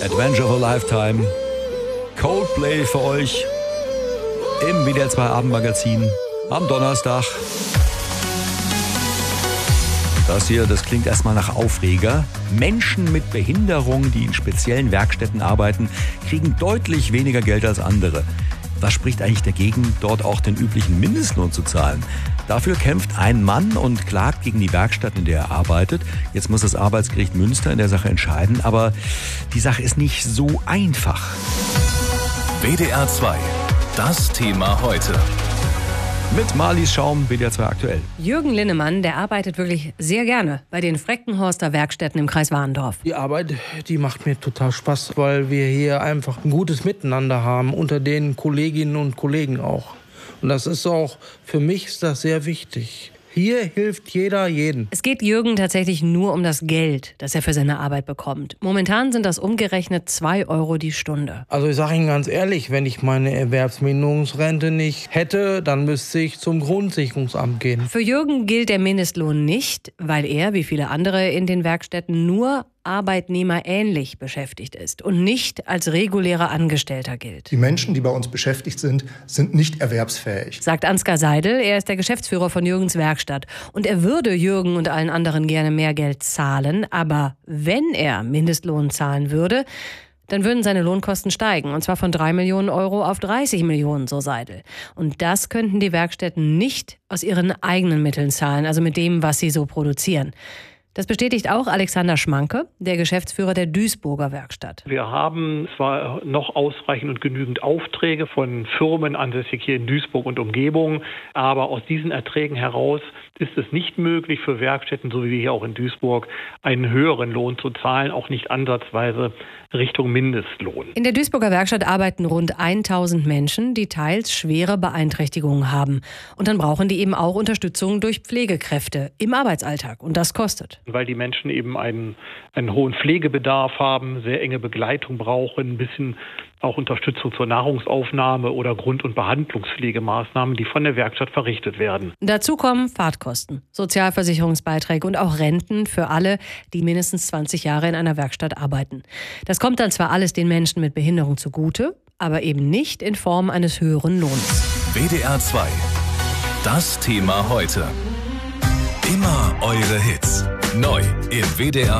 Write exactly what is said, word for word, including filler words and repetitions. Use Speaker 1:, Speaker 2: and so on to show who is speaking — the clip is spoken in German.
Speaker 1: Adventure of a Lifetime. Coldplay für euch im W D R zwei Abendmagazin am Donnerstag. Das hier, das klingt erstmal nach Aufreger. Menschen mit Behinderung, die in speziellen Werkstätten arbeiten, kriegen deutlich weniger Geld als andere. Was spricht eigentlich dagegen, dort auch den üblichen Mindestlohn zu zahlen? Dafür kämpft ein Mann und klagt gegen die Werkstatt, in der er arbeitet. Jetzt muss das Arbeitsgericht Münster in der Sache entscheiden, aber die Sache ist nicht so einfach.
Speaker 2: W D R zwei, das Thema heute.
Speaker 1: Mit Marlies Schaum, W D R zwei aktuell.
Speaker 3: Jürgen Linnemann, der arbeitet wirklich sehr gerne bei den Freckenhorster Werkstätten im Kreis Warendorf.
Speaker 4: Die Arbeit, die macht mir total Spaß, weil wir hier einfach ein gutes Miteinander haben, unter den Kolleginnen und Kollegen auch. Und das ist auch, für mich ist das sehr wichtig. Hier hilft jeder jeden.
Speaker 3: Es geht Jürgen tatsächlich nur um das Geld, das er für seine Arbeit bekommt. Momentan sind das umgerechnet zwei Euro die Stunde.
Speaker 4: Also ich sage Ihnen ganz ehrlich, wenn ich meine Erwerbsminderungsrente nicht hätte, dann müsste ich zum Grundsicherungsamt gehen.
Speaker 3: Für Jürgen gilt der Mindestlohn nicht, weil er, wie viele andere in den Werkstätten, nur arbeitnehmerähnlich beschäftigt ist und nicht als regulärer Angestellter gilt.
Speaker 5: Die Menschen, die bei uns beschäftigt sind, sind nicht erwerbsfähig,
Speaker 3: sagt Ansgar Seidel. Er ist der Geschäftsführer von Jürgens Werkstatt. Und er würde Jürgen und allen anderen gerne mehr Geld zahlen. Aber wenn er Mindestlohn zahlen würde, dann würden seine Lohnkosten steigen. Und zwar von drei Millionen Euro auf dreißig Millionen, so Seidel. Und das könnten die Werkstätten nicht aus ihren eigenen Mitteln zahlen, also mit dem, was sie so produzieren. Das bestätigt auch Alexander Schmanke, der Geschäftsführer der Duisburger Werkstatt.
Speaker 6: Wir haben zwar noch ausreichend und genügend Aufträge von Firmen ansässig hier in Duisburg und Umgebung, aber aus diesen Erträgen heraus ist es nicht möglich für Werkstätten, so wie wir hier auch in Duisburg, einen höheren Lohn zu zahlen, auch nicht ansatzweise Richtung Mindestlohn.
Speaker 3: In der Duisburger Werkstatt arbeiten rund tausend Menschen, die teils schwere Beeinträchtigungen haben. Und dann brauchen die eben auch Unterstützung durch Pflegekräfte im Arbeitsalltag. Und das kostet.
Speaker 6: Weil die Menschen eben einen, einen hohen Pflegebedarf haben, sehr enge Begleitung brauchen, ein bisschen auch Unterstützung zur Nahrungsaufnahme oder Grund- und Behandlungspflegemaßnahmen, die von der Werkstatt verrichtet werden.
Speaker 3: Dazu kommen Fahrtkosten, Sozialversicherungsbeiträge und auch Renten für alle, die mindestens zwanzig Jahre in einer Werkstatt arbeiten. Das kommt dann zwar alles den Menschen mit Behinderung zugute, aber eben nicht in Form eines höheren Lohns.
Speaker 2: W D R zwei, das Thema heute. Immer eure Hits. Neu im W D R